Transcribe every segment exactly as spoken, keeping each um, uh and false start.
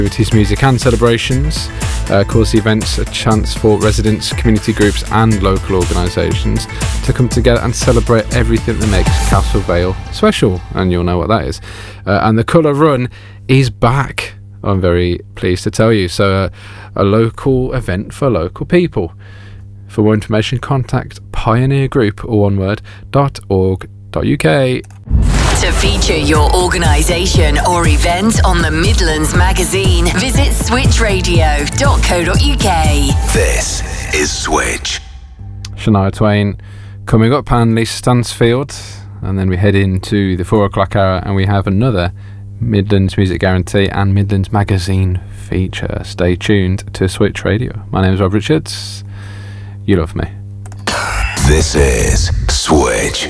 activities, music and celebrations. Uh, of course, the event's a chance for residents, community groups and local organisations to come together and celebrate everything that makes Castle Vale special, and you'll know what that is. Uh, and the Colour Run is back, I'm very pleased to tell you. So uh, a local event for local people. For more information, contact Pioneer Group, or one word, dot org dot uk. To feature your organisation or event on the Midlands magazine, visit switch radio dot co dot uk. This is Switch. Shania Twain coming up, and Lisa Stansfield, and then we head into the four o'clock hour and we have another Midlands Music Guarantee and Midlands Magazine feature. Stay tuned to Switch Radio. My name is Rob Richards. You love me. This is Switch.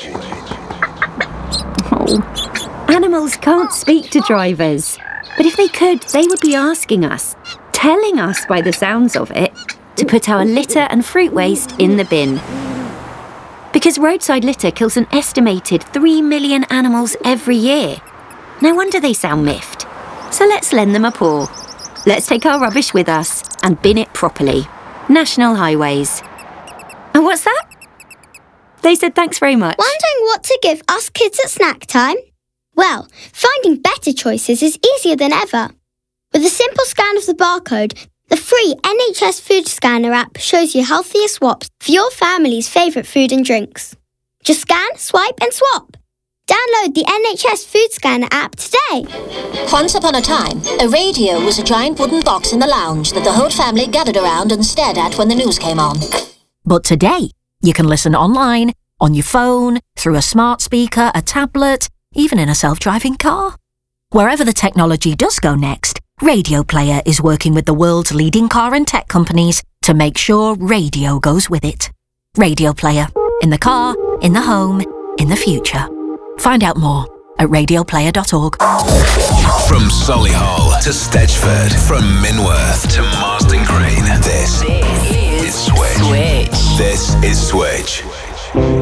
Oh. Animals can't speak to drivers, but if they could, they would be asking us, telling us by the sounds of it, to put our litter and fruit waste in the bin. Because roadside litter kills an estimated three million animals every year. No wonder they sound miffed. So let's lend them a paw. Let's take our rubbish with us and bin it properly. National Highways. And what's that? They said thanks very much. Wondering what to give us kids at snack time? Well, finding better choices is easier than ever. With a simple scan of the barcode, the free N H S Food Scanner app shows you healthier swaps for your family's favourite food and drinks. Just scan, swipe and swap. Download the N H S Food Scanner app today. Once upon a time, a radio was a giant wooden box in the lounge that the whole family gathered around and stared at when the news came on. But today, you can listen online, on your phone, through a smart speaker, a tablet, even in a self-driving car. Wherever the technology does go next, Radio Player is working with the world's leading car and tech companies to make sure radio goes with it. Radio Player. In the car, in the home, in the future. Find out more at radio player dot org. From Solihull to Stedgeford, from Minworth to Marsden Green, this, This is is Switch. Switch. This is Switch.